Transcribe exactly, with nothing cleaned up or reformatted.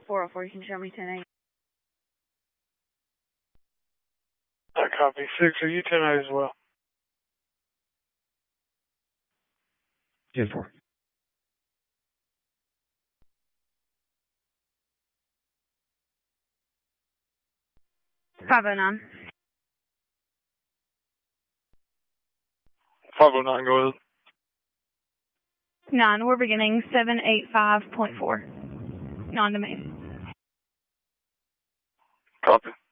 four oh four, you can show me ten eight. I copy. six, are you ten eight as well? ten four. five oh nine. five oh nine, go ahead. nine, we're beginning seven eight five point four. Non-domain. Copy.